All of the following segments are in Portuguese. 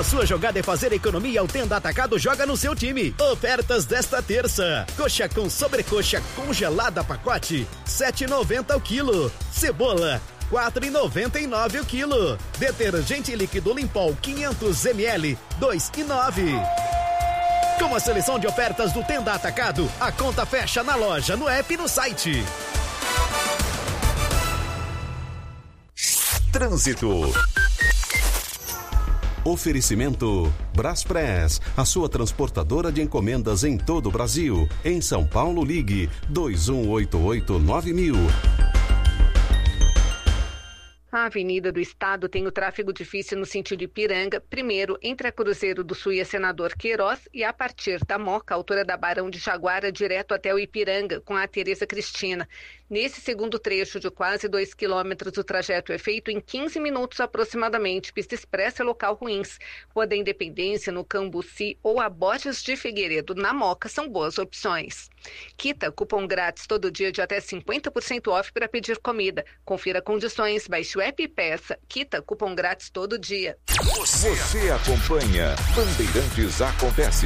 a sua jogada é fazer economia, o Tenda Atacado joga no seu time. Ofertas desta terça. Coxa com sobrecoxa congelada pacote, R$7,90 o quilo. Cebola, R$4,99 o quilo. Detergente líquido Limpol 500 ml, R$2,09. Com a seleção de ofertas do Tenda Atacado, a conta fecha na loja, no app e no site. Trânsito. Oferecimento Braspress, a sua transportadora de encomendas em todo o Brasil. Em São Paulo, ligue 2188-9000. A Avenida do Estado tem o tráfego difícil no sentido Ipiranga, primeiro entre a Cruzeiro do Sul e a Senador Queiroz e a partir da Moca, altura da Barão de Jaguara, direto até o Ipiranga, com a Tereza Cristina. Nesse segundo trecho de quase 2 quilômetros, o trajeto é feito em 15 minutos aproximadamente. Pista expressa local ruins. Rua da Independência, no Cambuci ou a Borges de Figueiredo, na Moca, são boas opções. Quita, cupom grátis todo dia de até 50% off para pedir comida. Confira condições, baixe o app e peça. Quita, cupom grátis todo dia. Você acompanha Bandeirantes Acontece.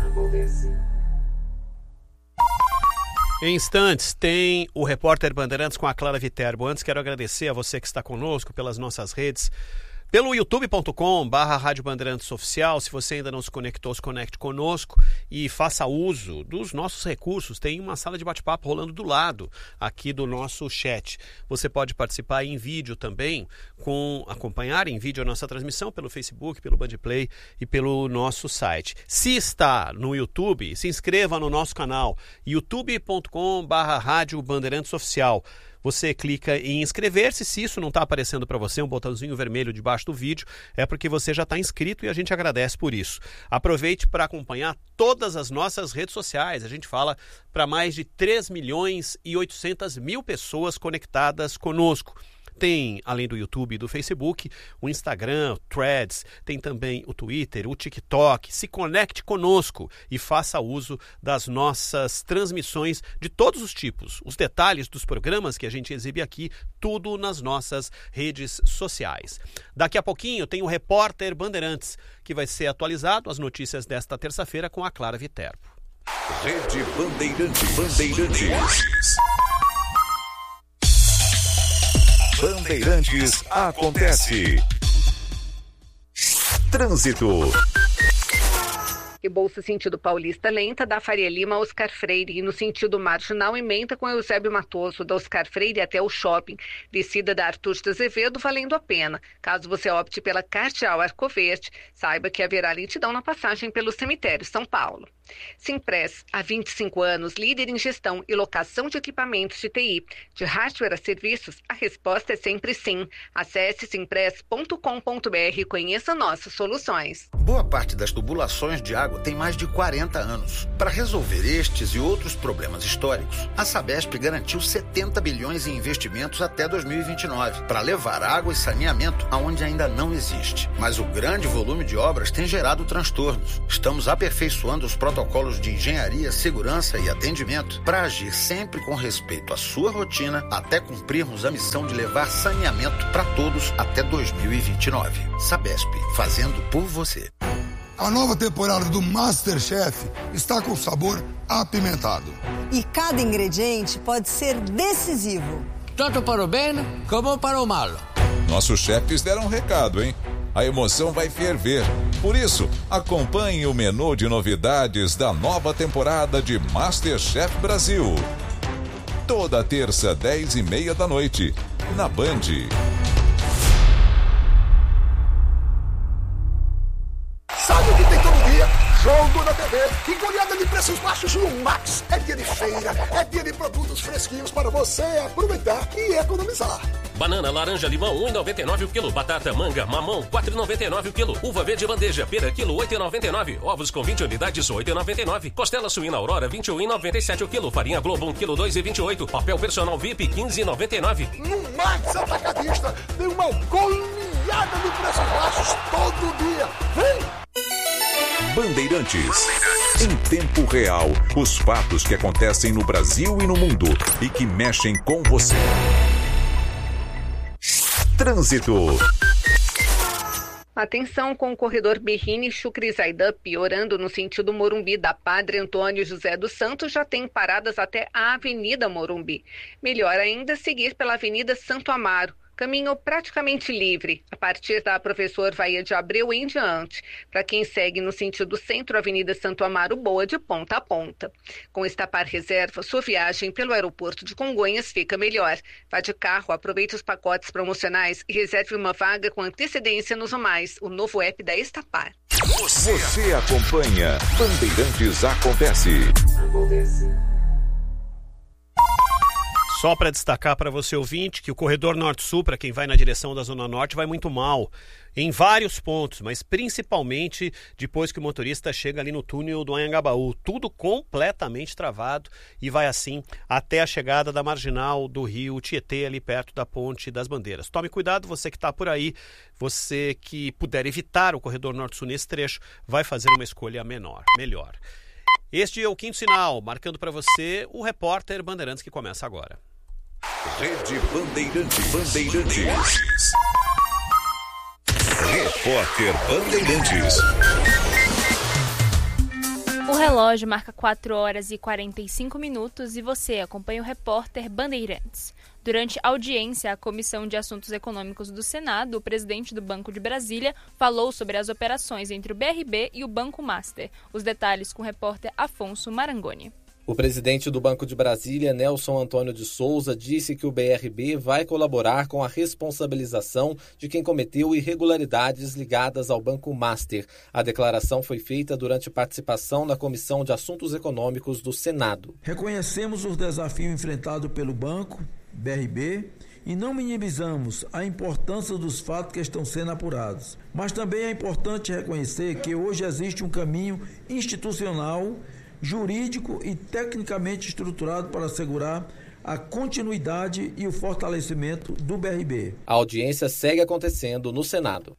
Em instantes, tem o repórter Bandeirantes com a Clara Viterbo. Antes, quero agradecer a você que está conosco pelas nossas redes. Pelo youtube.com/Rádio Bandeirantes Oficial, se você ainda não se conectou, se conecte conosco e faça uso dos nossos recursos. Tem uma sala de bate-papo rolando do lado aqui do nosso chat. Você pode participar em vídeo também, acompanhar em vídeo a nossa transmissão pelo Facebook, pelo Bandplay e pelo nosso site. Se está no YouTube, se inscreva no nosso canal, youtube.com/Rádio Bandeirantes Oficial. Você clica em inscrever-se. Se isso não está aparecendo para você, um botãozinho vermelho debaixo do vídeo, é porque você já está inscrito e a gente agradece por isso. Aproveite para acompanhar todas as nossas redes sociais. A gente fala para mais de 3.800.000 pessoas conectadas conosco. Tem, além do YouTube e do Facebook, o Instagram, o Threads, tem também o Twitter, o TikTok. Se conecte conosco e faça uso das nossas transmissões de todos os tipos. Os detalhes dos programas que a gente exibe aqui, tudo nas nossas redes sociais. Daqui a pouquinho tem o Repórter Bandeirantes, que vai ser atualizado as notícias desta terça-feira com a Clara Viterbo. Rede Bandeirantes. Bandeirantes Acontece. Trânsito. E Bolsa sentido Paulista lenta, da Faria Lima a Oscar Freire, e no sentido marginal emenda com Eusébio Matoso, da Oscar Freire até o shopping, descida da Artur de Azevedo, valendo a pena. Caso você opte pela Cardeal Arcoverde, saiba que haverá lentidão na passagem pelo cemitério São Paulo. Simpress, há 25 anos, líder em gestão e locação de equipamentos de TI. De hardware a serviços, a resposta é sempre sim. Acesse simpress.com.br e conheça nossas soluções. Boa parte das tubulações de água tem mais de 40 anos. Para resolver estes e outros problemas históricos, a Sabesp garantiu 70 bilhões em investimentos até 2029 para levar água e saneamento aonde ainda não existe. Mas o grande volume de obras tem gerado transtornos. Estamos aperfeiçoando os protocolos de engenharia, segurança e atendimento para agir sempre com respeito à sua rotina até cumprirmos a missão de levar saneamento para todos até 2029. Sabesp, fazendo por você. A nova temporada do MasterChef está com sabor apimentado. E cada ingrediente pode ser decisivo. Tanto para o bem como para o mal. Nossos chefes deram um recado, hein? A emoção vai ferver. Por isso, acompanhe o menu de novidades da nova temporada de MasterChef Brasil. Toda terça, 10h30 da noite, na Band. Sabe o que tem todo dia? Jogo da TV e goleada de preços baixos no Max. É dia de feira, é dia de produtos fresquinhos para você aproveitar e economizar. Banana, laranja, limão, 1,99 o quilo. Batata, manga, mamão, 4,99 o quilo. Uva verde bandeja, pera, quilo, 8,99. Ovos com 20 unidades, 8,99. Costela suína Aurora, 21,97 o quilo. Farinha Globo, 1 quilo, 2,28. Papel personal VIP, 15,99. No Max Atacadista tem uma goleada de preços baixos todo dia. Vem! Bandeirantes. Em tempo real, os fatos que acontecem no Brasil e no mundo e que mexem com você. Trânsito. Atenção com o corredor Berrini-Chucri-Zaidan piorando no sentido Morumbi da Padre Antônio José dos Santos, já tem paradas até a Avenida Morumbi. Melhor ainda seguir pela Avenida Santo Amaro. Caminho praticamente livre, a partir da Professor Vaia de Abreu em diante. Para quem segue no sentido centro, Avenida Santo Amaro, boa de ponta a ponta. Com Estapar Reserva, sua viagem pelo aeroporto de Congonhas fica melhor. Vá de carro, aproveite os pacotes promocionais e reserve uma vaga com antecedência nos Mais, o novo app da Estapar. Você acompanha Bandeirantes Acontece. Só para destacar para você ouvinte que o corredor Norte-Sul, para quem vai na direção da Zona Norte, vai muito mal em vários pontos, mas principalmente depois que o motorista chega ali no túnel do Anhangabaú. Tudo completamente travado e vai assim até a chegada da marginal do Rio Tietê, ali perto da Ponte das Bandeiras. Tome cuidado, você que está por aí, você que puder evitar o corredor Norte-Sul nesse trecho, vai fazer uma escolha melhor. Este é o Quinto Sinal, marcando para você o repórter Bandeirantes que começa agora. Rede Bandeirantes. Repórter Bandeirantes. O relógio marca 4 horas e 45 minutos e você acompanha o repórter Bandeirantes. Durante a audiência à Comissão de Assuntos Econômicos do Senado, o presidente do Banco de Brasília falou sobre as operações entre o BRB e o Banco Master. Os detalhes com o repórter Afonso Marangoni. O presidente do Banco de Brasília, Nelson Antônio de Souza, disse que o BRB vai colaborar com a responsabilização de quem cometeu irregularidades ligadas ao Banco Master. A declaração foi feita durante participação na Comissão de Assuntos Econômicos do Senado. Reconhecemos os desafios enfrentados pelo Banco BRB e não minimizamos a importância dos fatos que estão sendo apurados. Mas também é importante reconhecer que hoje existe um caminho institucional, jurídico e tecnicamente estruturado para assegurar a continuidade e o fortalecimento do BRB. A audiência segue acontecendo no Senado.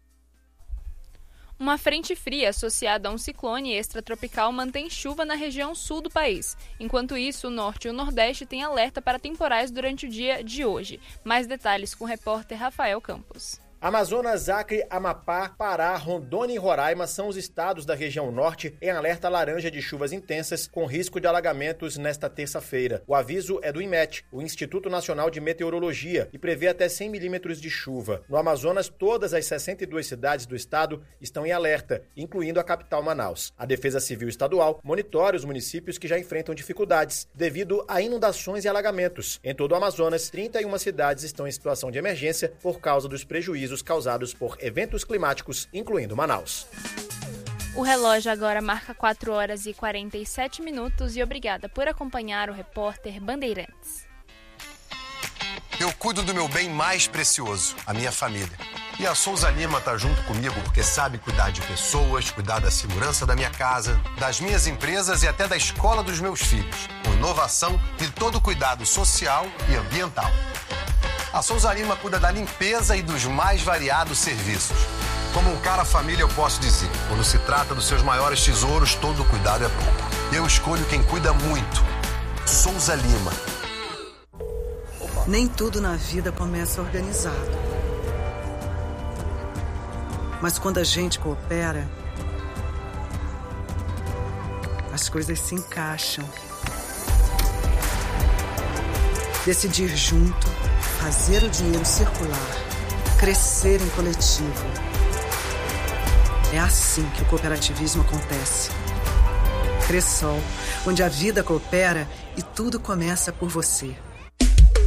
Uma frente fria associada a um ciclone extratropical mantém chuva na região sul do país. Enquanto isso, o norte e o nordeste têm alerta para temporais durante o dia de hoje. Mais detalhes com o repórter Rafael Campos. Amazonas, Acre, Amapá, Pará, Rondônia e Roraima são os estados da região norte em alerta laranja de chuvas intensas com risco de alagamentos nesta terça-feira. O aviso é do INMET, o Instituto Nacional de Meteorologia, e prevê até 100 milímetros de chuva. No Amazonas, todas as 62 cidades do estado estão em alerta, incluindo a capital Manaus. A Defesa Civil Estadual monitora os municípios que já enfrentam dificuldades devido a inundações e alagamentos. Em todo o Amazonas, 31 cidades estão em situação de emergência por causa dos prejuízos causados por eventos climáticos, incluindo Manaus. O relógio agora marca 4 horas e 47 minutos e obrigada por acompanhar o repórter Bandeirantes. Eu cuido do meu bem mais precioso, a minha família. E a Souza Lima tá junto comigo porque sabe cuidar de pessoas, cuidar da segurança da minha casa, das minhas empresas e até da escola dos meus filhos, com inovação e todo cuidado social e ambiental. A Souza Lima cuida da limpeza e dos mais variados serviços. Como um cara família, eu posso dizer, quando se trata dos seus maiores tesouros, todo cuidado é pouco. Eu escolho quem cuida muito. Souza Lima. Nem tudo na vida começa organizado. Mas quando a gente coopera, as coisas se encaixam. Decidir junto, fazer o dinheiro circular, crescer em coletivo. É assim que o cooperativismo acontece. Cressol, onde a vida coopera e tudo começa por você.